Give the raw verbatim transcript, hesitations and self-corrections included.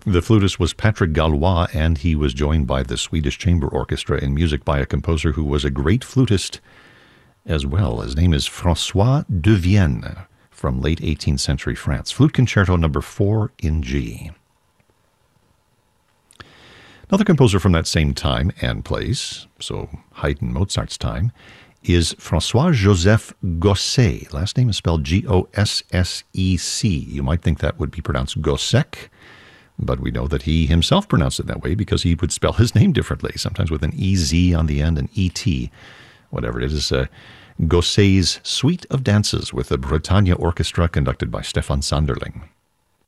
The flutist was Patrick Gallois, and he was joined by the Swedish Chamber Orchestra in music by a composer who was a great flutist as well. His name is François de Vienne, from late eighteenth century France. Flute Concerto number four in G. Another composer from that same time and place, so Haydn, Mozart's time, is François-Joseph Gossec. Last name is spelled G O S S E C. You might think that would be pronounced Gossec, but we know that he himself pronounced it that way because he would spell his name differently, sometimes with an E Z on the end, an E T, whatever it is. Uh, Gossec's Suite of Dances with the Bretagne Orchestra conducted by Stefan Sanderling.